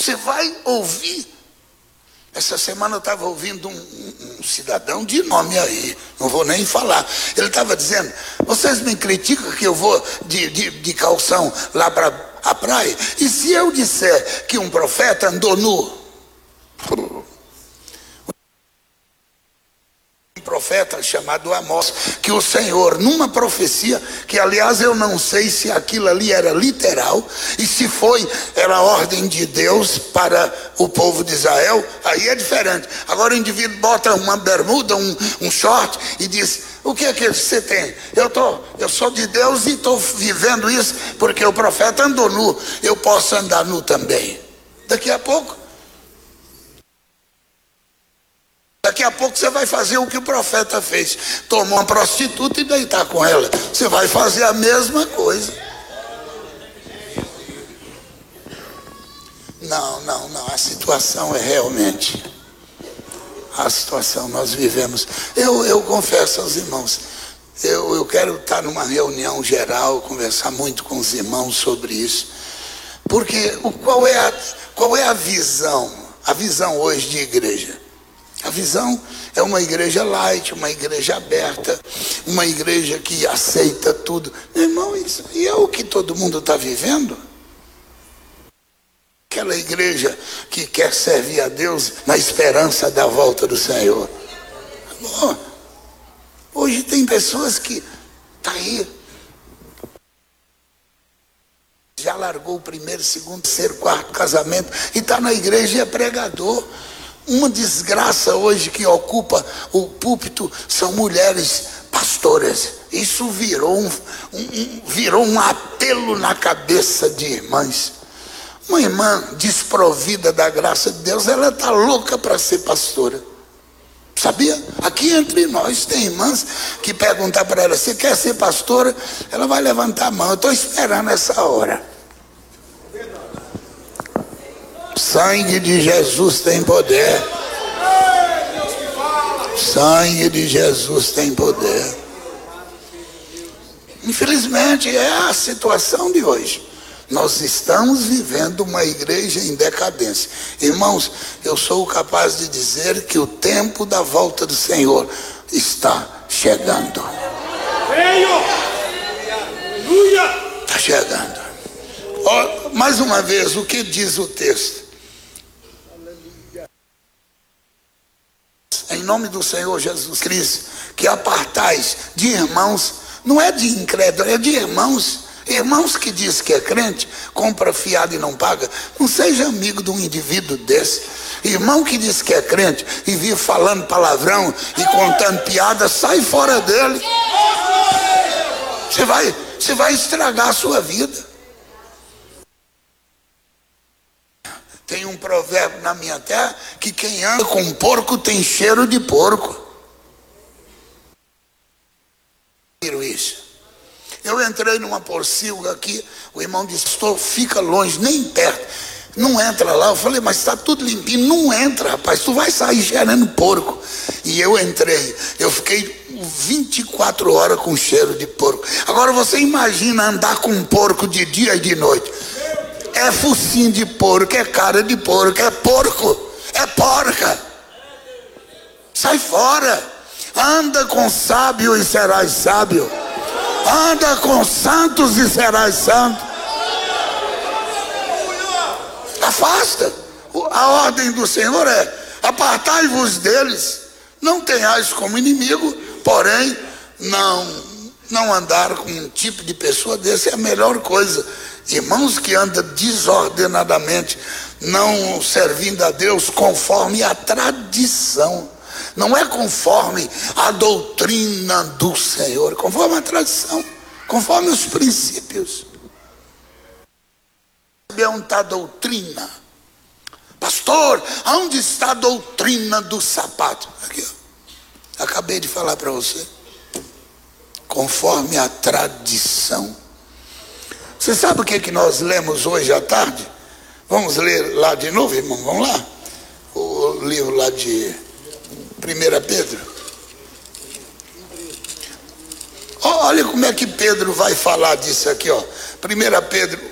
Você vai ouvir. Essa semana eu estava ouvindo um cidadão de nome aí, não vou nem falar. Ele estava dizendo: vocês me criticam que eu vou de calção lá para a praia? E se eu disser que um profeta andou nu? Profeta chamado Amós, que o Senhor, numa profecia, que aliás eu não sei se aquilo ali era literal, e se foi, era ordem de Deus para o povo de Israel, aí é diferente. Agora o indivíduo bota uma bermuda, um short, e diz: o que é que você tem? Eu sou de Deus e estou vivendo isso, porque o profeta andou nu, eu posso andar nu também. Daqui a pouco você vai fazer o que o profeta fez: tomar uma prostituta e deitar com ela. Você vai fazer a mesma coisa. Não, a situação é realmente, a situação nós vivemos. Eu confesso aos irmãos, eu quero estar numa reunião geral, conversar muito com os irmãos sobre isso, porque qual é a visão hoje de igreja? A visão é uma igreja light, uma igreja aberta, uma igreja que aceita tudo. Meu irmão, isso e é o que todo mundo está vivendo? Aquela igreja que quer servir a Deus na esperança da volta do Senhor. Bom, hoje tem pessoas que tá aí, já largou o primeiro, segundo, terceiro, quarto casamento e está na igreja e é pregador. Uma desgraça hoje que ocupa o púlpito são mulheres pastoras. Isso virou um apelo na cabeça de irmãs. Uma irmã desprovida da graça de Deus, ela está louca para ser pastora. Sabia? Aqui entre nós tem irmãs que perguntar para ela: você quer ser pastora? Ela vai levantar a mão. Eu estou esperando essa hora. Sangue de Jesus tem poder. Sangue de Jesus tem poder. Infelizmente é a situação de hoje. Nós estamos vivendo uma igreja em decadência. Irmãos, eu sou capaz de dizer que o tempo da volta do Senhor está chegando. Está chegando. Mais uma vez, o que diz o texto? Em nome do Senhor Jesus Cristo, que apartais de irmãos, não é de incrédulo, é de irmãos. Irmãos que diz que é crente, compra fiado e não paga. Não seja amigo de um indivíduo desse. Irmão que diz que é crente e vive falando palavrão e contando piada, sai fora dele. Você vai estragar a sua vida. Tem um provérbio na minha terra que quem anda com porco tem cheiro de porco. Isso. Eu entrei numa porcilga aqui, o irmão disse: pastor, fica longe, nem perto, não entra lá. Eu falei: mas está tudo limpinho. Não entra, rapaz, tu vai sair cheirando porco. E eu entrei, eu fiquei 24 horas com cheiro de porco. Agora você imagina andar com um porco de dia e de noite. É focinho de porco, é cara de porco, é porco, é porca. Sai fora. Anda com sábio e serás sábio. Anda com santos e serás santo. Afasta. A ordem do Senhor é: apartai-vos deles. Não tenhais como inimigo, porém não andar com um tipo de pessoa desse é a melhor coisa. Irmãos que andam desordenadamente, não servindo a Deus conforme a tradição. Não é conforme a doutrina do Senhor, conforme a tradição, conforme os princípios. Onde está a doutrina? Pastor, onde está a doutrina do sapato? Aqui, ó. Acabei de falar para você. Conforme a tradição. Você sabe o que nós lemos hoje à tarde? Vamos ler lá de novo, irmão? Vamos lá? O livro lá de 1 Pedro. Olha como é que Pedro vai falar disso aqui, ó. 1 Pedro